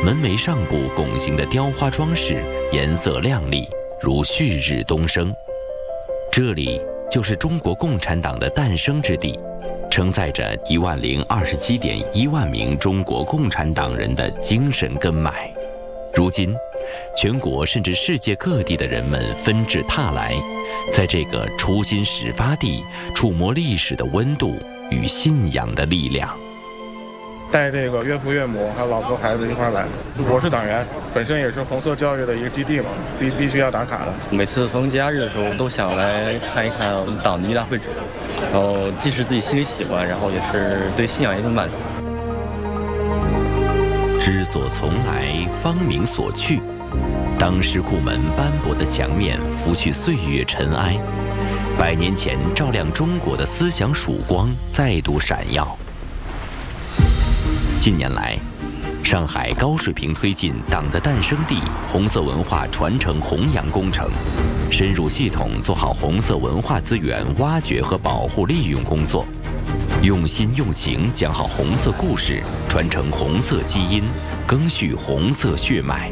门楣上部拱形的雕花装饰，颜色亮丽，如旭日东升。这里就是中国共产党的诞生之地，承载着10027.1万名中国共产党人的精神根脉。如今，全国甚至世界各地的人们纷至沓来，在这个初心始发地触摸历史的温度与信仰的力量。 带这个岳父岳母还有老婆孩子一块来。我是党员，本身也是红色教育的一个基地嘛，必须要打卡的。 每次逢节假日的时候，都想来看一看党的一大会址，然后既是自己心里喜欢，然后也是对信仰一种满足。 知所从来，方明所去。当石库门斑驳的墙面拂去岁月尘埃，100年前照亮中国的思想曙光再度闪耀。近年来，上海高水平推进党的诞生地红色文化传承弘扬工程，深入系统做好红色文化资源挖掘和保护利用工作，用心用情讲好红色故事，传承红色基因，赓续红色血脉。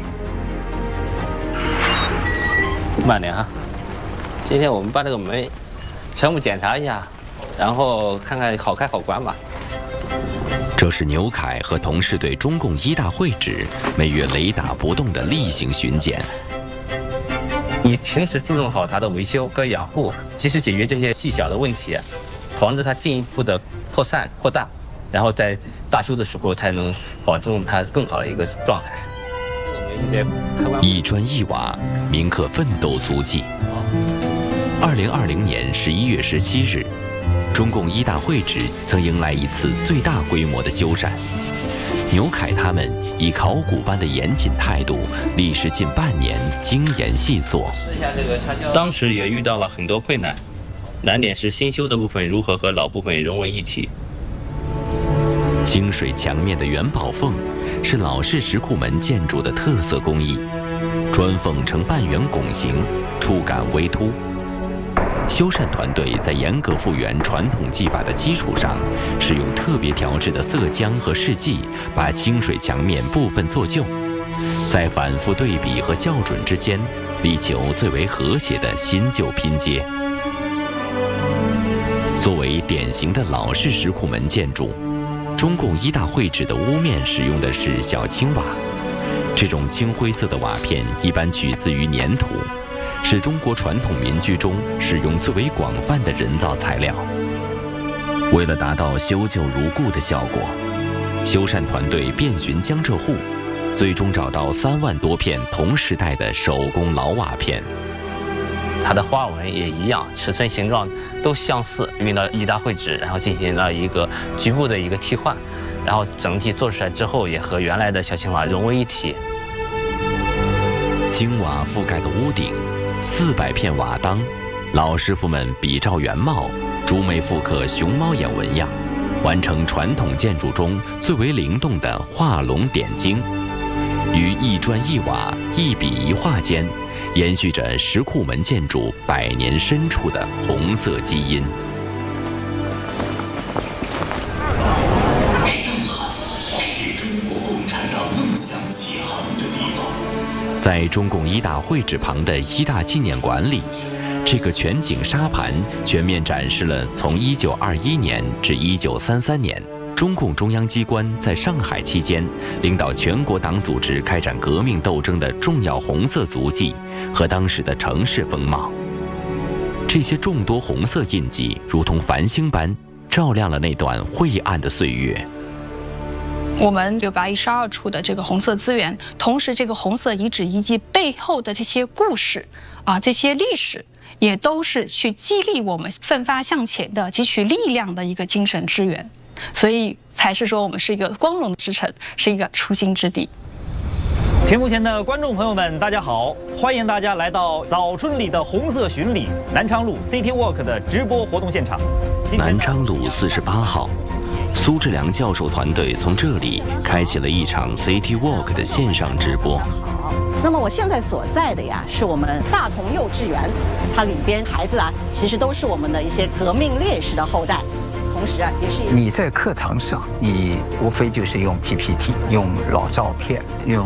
慢点啊！今天我们把这个门全部检查一下，然后看看好开好关吧。 这是牛凯和同事对中共一大会址每月雷打不动的例行巡检。 你平时注重好它的维修和养护，及时解决这些细小的问题，防止它进一步的扩散扩大，然后在大修的时候才能保证它更好的一个状态。 一砖一瓦铭刻奋斗足迹。2020年11月17日，中共一大会址曾迎来一次最大规模的修缮。牛凯他们以考古般的严谨态度，历时近半年，精研细作。 当时也遇到了很多困难，难点是新修的部分如何和老部分融为一体。 清水墙面的元宝凤是老式石库门建筑的特色工艺，砖凤呈半圆拱形，触感微凸。修缮团队在严格复原传统技法的基础上，使用特别调制的色浆和试剂，把清水墙面部分做旧，在反复对比和校准之间，力求最为和谐的新旧拼接。作为典型的老式石库门建筑，中共一大会址的屋面使用的是小青瓦，这种青灰色的瓦片一般取自于粘土，是中国传统民居中使用最为广泛的人造材料。为了达到修旧如故的效果，修缮团队遍寻江浙沪，最终找到3万多片同时代的手工老瓦片。 它的花纹也一样，尺寸形状都相似，运到一大会址，然后进行了一个局部的一个替换，然后整体做出来之后也和原来的小青瓦融为一体。 青瓦覆盖的屋顶，400片瓦当，老师傅们比照原貌，逐枚复刻熊猫眼纹样，完成传统建筑中最为灵动的画龙点睛。于一砖一瓦、一笔一画间，延续着石库门建筑100年深处的红色基因。 上海是中国共产党梦想起航的地方。 在中共一大会址旁的一大纪念馆里，这个全景沙盘全面展示了从1921年至1933年中共中央机关在上海期间领导全国党组织开展革命斗争的重要红色足迹和当时的城市风貌。这些众多红色印记如同繁星般照亮了那段晦暗的岁月。 我们就把112处的这个红色资源，同时这个红色遗址遗迹背后的这些故事这些历史，也都是去激励我们奋发向前的、汲取力量的一个精神之源。所以才是说我们是一个光荣之城，是一个初心之地。 屏幕前的观众朋友们，大家好，欢迎大家来到早春里的红色巡礼南昌路 City Walk 的直播活动现场。 南昌路48号，苏志良教授团队从这里开启了一场 City Walk 的线上直播。 那么我现在所在的呀，是我们大同幼稚园，它里边孩子其实都是我们的一些革命烈士的后代。同时也是你在课堂上，你无非就是用 PPT， 用老照片，用